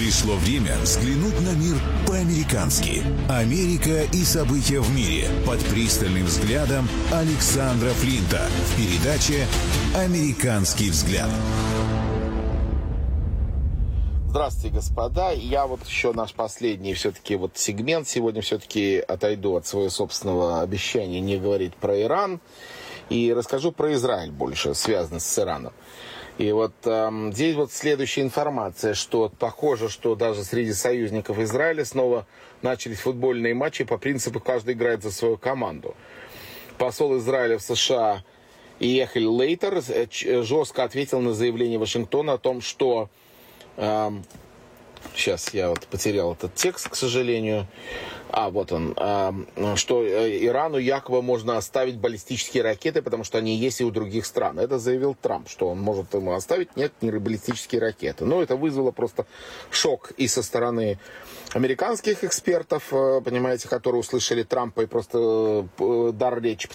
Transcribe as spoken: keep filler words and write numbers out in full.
Пришло время взглянуть на мир по-американски. Америка и события в мире под пристальным взглядом Александра Флинта в передаче «Американский взгляд». Здравствуйте, господа. Я вот еще наш последний все-таки вот сегмент. Сегодня все-таки отойду от своего собственного обещания не говорить про Иран. И расскажу про Израиль больше, связанный с Ираном. И вот эм, здесь вот следующая информация, что похоже, что даже среди союзников Израиля снова начались футбольные матчи по принципу «каждый играет за свою команду». Посол Израиля в США Иехель Лейтер жестко ответил на заявление Вашингтона о том, что... Эм, сейчас я вот потерял этот текст, к сожалению. А, вот он. Эм, что Ирану якобы можно оставить баллистические ракеты, потому что они есть и у других стран. Это заявил Трамп, что он может ему оставить нет, не баллистические ракеты. Но это вызвало просто шок и со стороны американских экспертов, понимаете, которые услышали Трампа и просто дар речи